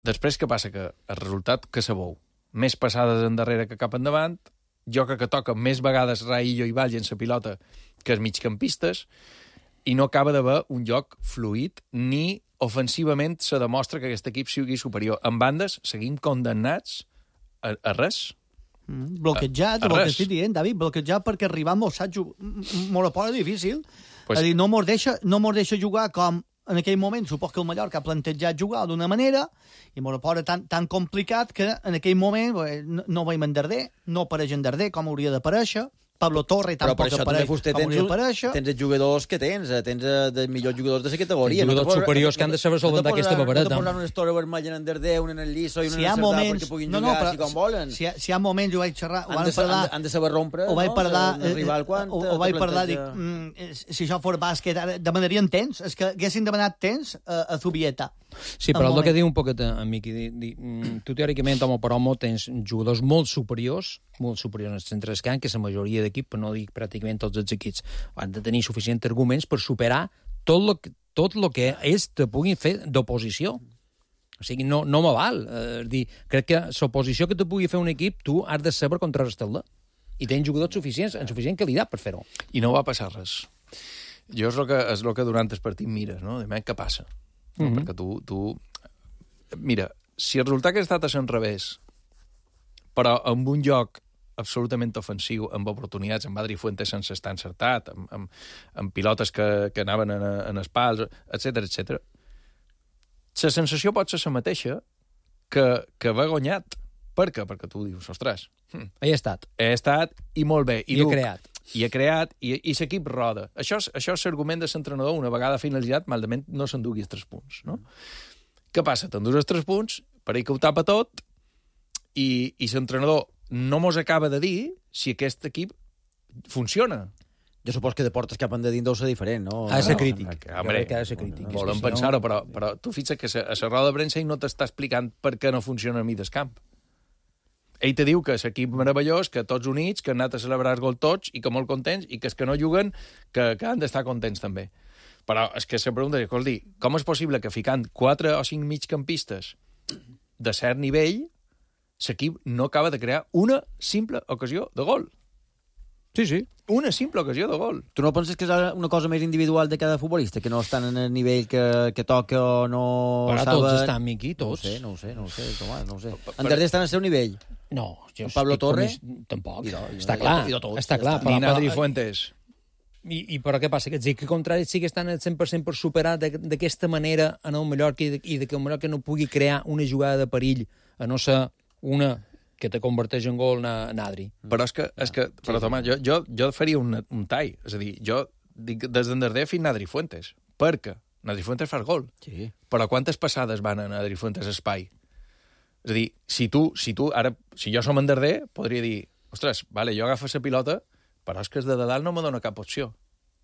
Després, què passa? Que el resultat que sabeu, més passades endarrere que cap endavant, jo crec que toca més vegades Raillo i Valls en la pilota que els migcampistes, i no acaba d'haver un joc fluid, ni ofensivament se demostra que aquest equip sigui superior. En bandes, seguim condemnats a res. Bloquejat, el que estic dient, David, bloquejat perquè arribar molt a poc difícil. Pues... És a dir, no mos deixa jugar com en aquell moment, supos que el Mallorca ha plantejat jugar d'una manera i mos posa tan complicat que en aquell moment no veiem en Darder, no apareix en Darder com hauria d'aparèixer, Pablo Torre tampoc apareix com hauria d'aparèixer. Tens els jugadors que tens els millors jugadors de la categoria. Jugadors superiors que han de saber solventar aquesta papereta. No te posar una història vermella en Darder, una en el Liso i una en el Cerdà perquè puguin jugar així com volen. Si hi ha moments, ho vaig xerrar, han de saber rompre, ho vaig parlar, ho vaig parlar, dic, si això fos bàsquet, demanarien temps, és que haguessin demanat temps a Zubieta. Sí, però el que diu un poquet en Miqui, tu teòricament, home per home, tens jugadors molt superiors en el centre del camp, que la majoria d'equip, per no dir pràcticament tots els equips, han de tenir suficients arguments per superar tot el que ells te puguin fer d'oposició. O sigui, no me val. Crec que l'oposició que te pugui fer un equip, tu has de saber contrarrestar-la. I tens jugadors suficients, en suficient qualitat per fer-ho. I no va passar res. Jo és el que durant el partit mires, no? Demà, què passa? No? Perquè tu... Mira, si el resultat que ha estat a l'enrevés, però amb un joc absolutament ofensiu, amb oportunitats, amb Adri Fuentes sense estar encertat, amb pilotes que anaven en espals, etc. La sensació pot ser la mateixa que haver guanyat. Per què? Perquè tu dius, ostres... He estat i molt bé. I he creat. I l'equip roda. Això és l'argument de l'entrenador, una vegada finalitzat, malament no s'enduguis 3 punts. No? Què passa? T'endús els 3 punts, per ell que ho tapa tot, i l'entrenador no mos acaba de dir si aquest equip funciona. Jo supos que de portes cap endins deu ser diferent, no? Ha de ser crític. Hombre, volem pensar-ho, però tu fixa't que a la roda de premsa ell no t'està explicant per què no funciona a mi del camp. Ell te diu que és equip meravellós, que tots units, que han anat a celebrar el gol tots, i que molt contents, i que els que no juguen, que han d'estar contents també. Però és que se pregunta, escolti, com és possible que ficant 4 o 5 migcampistes de cert nivell, l'equip no acaba de crear una simple ocasió de gol? Sí. Una simple ocasió de gol. Tu no penses que és una cosa més individual de cada futbolista, que no estan en el nivell que toca o no però saben... tots estan, Miqui, tots. No ho sé, Tomàs, no ho sé. En Darder estan al seu nivell? No. Pablo Torre? Tampoc. Està clar. Ni Adri Fuentes. Però què passa? Que contrari sí que estan al 100% per superar d'aquesta manera en el Mallorca i que el Mallorca no pugui crear una jugada de perill, a no ser una que te converteix en gol en Adri. Però però Tomàs, jo faria un tall. És a dir, jo dic des d'Andarder fins a Adri Fuentes. Perquè Adri Fuentes fa el gol. Sí. Però quantes passades van a Adri Fuentes a espai? És a dir, si jo som Andarder, podria dir, ostres, vale, jo agafo la pilota, però és que de dalt no me dona cap opció.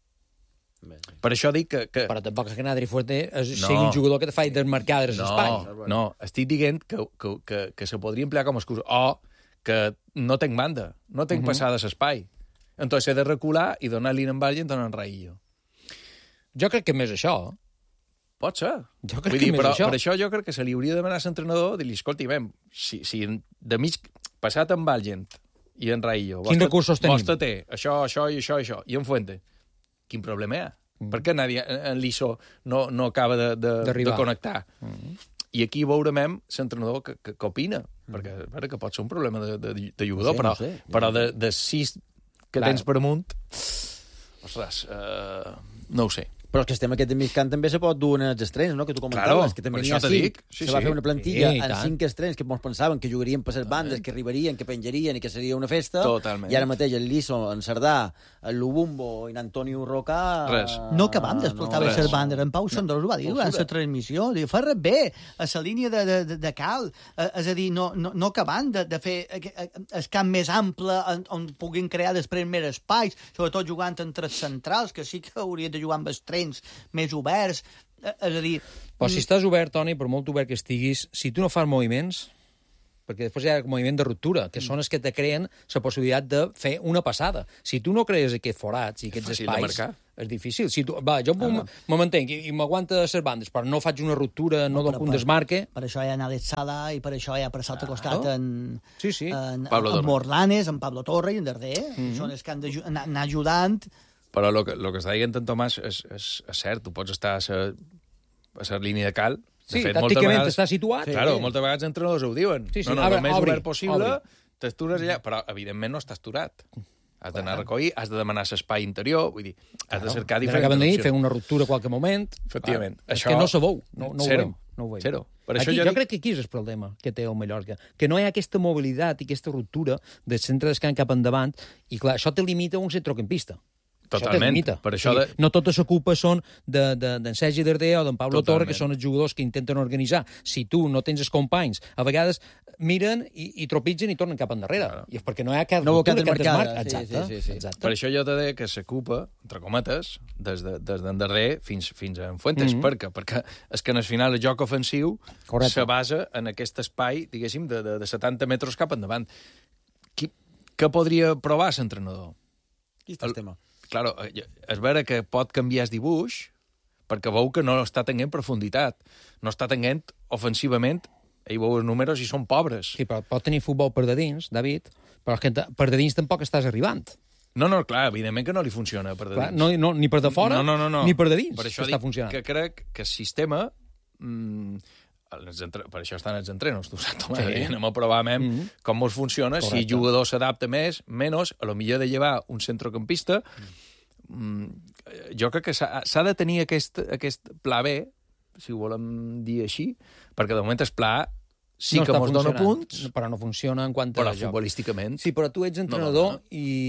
Per això dic que... Però tampoc és que Adri Fuentes sigui un jugador que te faci desmarcar des d'espai. No, estic dient que se podria emplear com a excusa. O que no tenc banda, no tenc passada a l'espai. Entonces he de recular i donar-li en Valls i donar en Raillo. Jo crec que més això. Pot ser. Jo crec que més això. Per això jo crec que se li hauria de demanar a l'entrenador, dir-li, escolti, si de mig passat en Valls i en Raillo... Quins recursos tenim? Vostè té això, i en Fuente. Quin problema hi ha? Per què en l'ISO no acaba de connectar? I aquí veurem l'entrenador que opina, perquè a veure que pot ser un problema de jugador, però de 6 que tens per amunt, ostres, no ho sé. Però és que estem aquest de mig camp també se pot dur en els estrenes, no? Que tu comentaves, que també n'hi ha 5. Se va fer una plantilla en 5 estrenes que ens pensaven que jugarien per les bandes, que arribarien, que penjarien i que seria una festa. Totalment. I ara mateix el Liso, en Cerdà, el Lubumbo i l'Antonio Roca... Res. No acabam d'explotar les bandes. En Pau Sandrós ho va dir durant la transmissió. Fa res bé a la línia de cal. És a dir, no acabant de fer el camp més ample on puguin crear després més espais, sobretot jugant entre els centrals, que sí que haurien de jugar amb els trens més oberts. És a dir... Però si estàs obert, Toni, per molt obert que estiguis, si tu no fas moviments, perquè després hi ha moviment de ruptura, que són els que te creen la possibilitat de fer una passada. Si tu no crees aquests forats i aquests espais, és difícil. Si tu, jo me mantenc i m'aguanta les bandes, però no faig una ruptura, no dono un desmarque. Per això hi ha Alex Sala i per això hi ha per l'altre costat en Morlanes, en Pablo Torre i en Darder. Són els que han d'anar ajudant. Però el que està dient en Tomàs és cert. Tu pots estar a la línia de cal. Sí, tàcticament està situat. Claro, moltes vegades els entrenadors ho diuen. No, el més obert possible, t'estures allà, però evidentment no estàs aturat. Has d'anar a recollir, has de demanar l'espai interior, vull dir, has de cercar diferents opcions. Fer una ruptura a qualque moment. Efectivament. És que no se veu, no ho veiem. Zero. Jo crec que aquí és el problema que té el Mallorca, que no hi ha aquesta mobilitat i aquesta ruptura del centre d'escamp cap endavant, i clar, això te limita un centrocampista. Totalment. Per això no totes les culpes són d'en Sergi Darder o d'en Pablo Torre, que són els jugadors que intenten organitzar. Si tu no tens els companys, a vegades miren i tropitzen i tornen cap endarrere. I és perquè no hi ha cap desmarc. Exacte. Per això jo t'he dit que s'ocupa, entre cometes, des d'endarrer fins a en Fuentes. Per què? Perquè és que en el final el joc ofensiu se basa en aquest espai, diguéssim, de 70 metres cap endavant. Què podria provar l'entrenador? Aquí està el tema. Claro, és vera que pot canviar el dibuix perquè veu que no està tenint profunditat, no està tenint ofensivament, ell veu els números i són pobres. Sí, però pot tenir futbol per de dins, David, però és que per de dins tampoc estàs arribant. No, clar, evidentment que no li funciona per de dins. No, ni per de fora, ni per de dins per això està funcionant. Que crec que el sistema... per això estan els entrenos, tu saps, anem a provar com ens funciona. Si el jugador s'adapta més, menys, a lo millor de llevar un centrocampista. Jo crec que s'ha de tenir aquest pla B, si ho volem dir així, perquè de moment el pla sí que ens dona punts, però no funciona en quant a però futbolísticament. Sí, però tu ets entrenador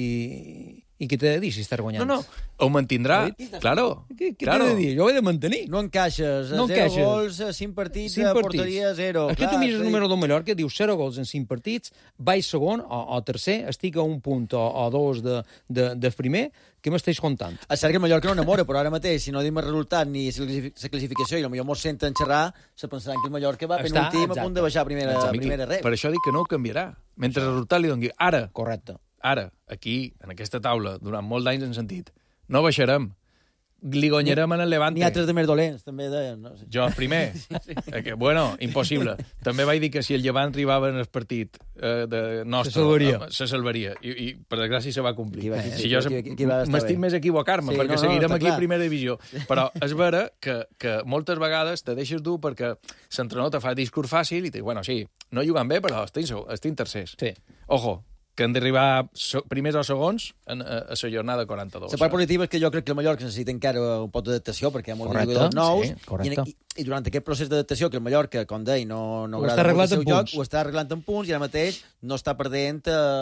i què t'he de dir si estàs guanyant? No, ho mantindrà, claro. Què t'he de dir? Jo ho he de mantenir. No encaixes. 0 gols, 5 partits, porteria 0. És que tu mires el número del Mallorca, dius 0 gols en 5 partits, vaig segon o tercer, estic a un punt o dos de primer, què m'estàs contant? És cert que el Mallorca no enamora, però ara mateix, si no dim el resultat ni la classificació, i potser mos senten xerrar, se pensaran que el Mallorca va penúltim a punt de baixar a primera rep. Per això dic que no ho canviarà. Mentre el resultat li doni ara. Correcte. Ara, aquí, en aquesta taula, durant molts d'anys hem sentit, no baixarem, li guanyarem en el Levante. N'hi ha 3 de més dolents, també deien. No? Jo, el primer. Bueno, impossible. També vaig dir que si el Llevant arribava en el partit nostre, se salvaria. I per desgràcia se va complir. M'estic més a equivocar-me, perquè seguirem aquí a primera divisió. Però és vera que moltes vegades te deixes dur perquè l'entrenador te fa discurs fàcil i te diu, bueno, sí, no jugant bé, però estic tercers. Sí. Ojo, que han d'arribar primers o segons a la jornada 42. La part positiva és que jo crec que el Mallorca necessita encara un pot d'adaptació, perquè hi ha molts jugadors nous, i durant aquest procés d'adaptació que el Mallorca, com deia, no agrada molt el seu joc, ho està arreglant en punts, i ara mateix no està perdent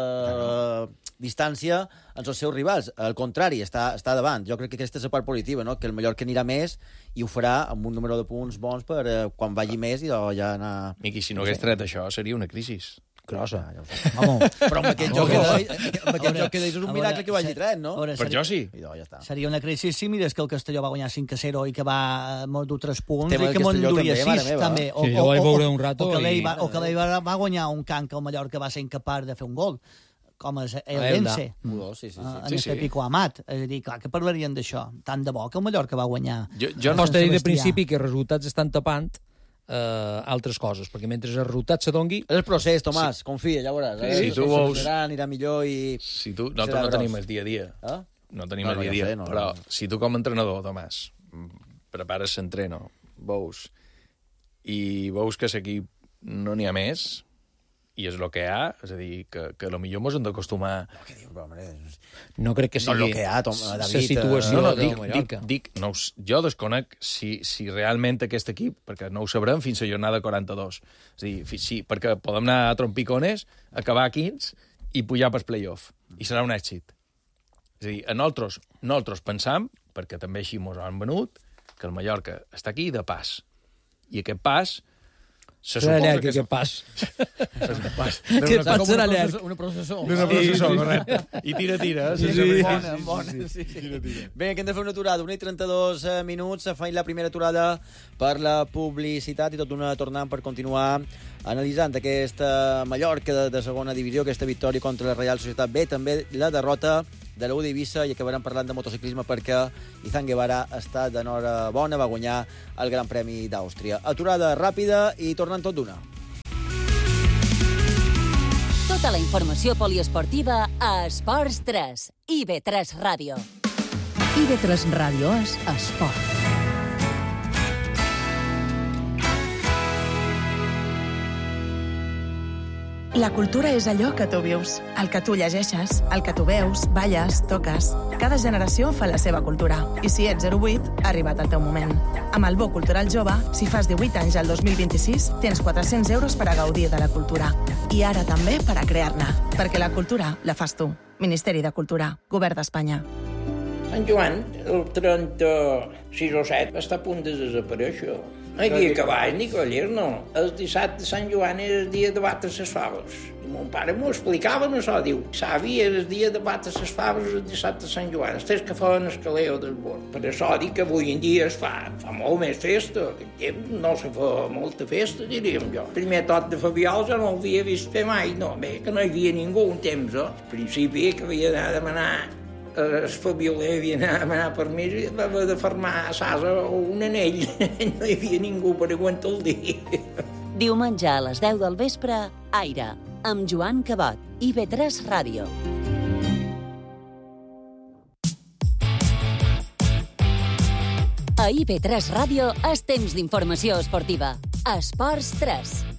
distància amb els seus rivals. Al contrari, està davant. Jo crec que aquesta és la part positiva, no? Que el Mallorca anirà més i ho farà amb un número de punts bons per quan vagi més i ja anar... Miqui, si no hagués tret això, seria una crisi. Grossa. Però amb aquest joc que deies és un miracle que ho hagi tret, no? Per jo sí. Seria una crisi si mires que el Castelló va guanyar 5-0 i que va dur 3 punts i que m'enduria 6 també. O que l'Eibar va guanyar un camp que el Mallorca va ser incapaç de fer un gol, com és Eldense, en este Pico Amat. És a dir, clar que parlarien d'això. Tant de bo que el Mallorca va guanyar. Jo no t'he dit de principi que els resultats estan tapant altres coses, perquè mentre el resultat se dongui... És el procés, Tomàs, confia, ja veuràs. Si tu vols... Anirà millor i... Si tu... Nosaltres no tenim el dia a dia. No tenim el dia a dia. Però si tu com a entrenador, Tomàs, prepares l'entreno, veus que l'equip no n'hi ha més, i és el que hi ha, és a dir, que potser mos hem d'acostumar... No crec que sigui la situació del Mallorca. Jo desconec si realment aquest equip, perquè no ho sabrem fins a jornada 42, és a dir, sí, perquè podem anar a trompicones, acabar a 15 i pujar per playoff, i serà un èxit. És a dir, nosaltres pensam, perquè també així mos han venut, que el Mallorca està aquí de pas. I aquest pas... Serà llarg, aquest pas. Aquest pas serà llarg. Una processó. Una processó, correcte. I tira. Bona. Bé, que hem de fer una aturada, 1:32 minuts, fem la primera aturada per la publicitat i tot una tornant per continuar analitzant aquesta Mallorca de segona divisió, aquesta victòria contra la Reial Societat B, també la derrota de l'U d'Eivissa i acabarem parlant de motociclisme perquè Izan Guevara està d'enhorabona, va guanyar el Gran Premi d'Àustria. Aturada ràpida i tornant tot d'una. Tota la informació poliesportiva a Esports 3, IB3 Ràdio. IB3 Ràdio és esport. La cultura és allò que tu vius, el que tu llegeixes, el que tu veus, balles, toques. Cada generació fa la seva cultura. I si ets 08, ha arribat el teu moment. Amb el Bo Cultural Jove, si fas 18 anys al 2026, tens 400 euros per a gaudir de la cultura. I ara també per a crear-ne. Perquè la cultura la fas tu. Ministeri de Cultura, Govern d'Espanya. Sant Joan, el 36 o 7, està a punt de desaparèixer. No hi havia cavall ni coller, no. El dissabte de Sant Joan era el dia de batre les faves. I mon pare m'ho explicava, no això, diu, savi, era el dia de batre les faves el dissabte de Sant Joan. Els que feien el caleo del bord. Per això dic que avui en dia es fa molt més festa. No se fa molta festa, diríem jo. El primer tot de Fabiol jo no l'havia vist fer mai, no. Bé, que no hi havia ningú un temps, Al principi que havia d'anar a demanar el Fabioler havia d'anar a demanar permís i va haver de fermar a Sasa un anell. No hi havia ningú per aguantar el dia. Diumenge a les 10 del vespre, Aire, amb Joan Cabot, IB3 Ràdio. A IB3 Ràdio és temps d'informació esportiva. Esports 3.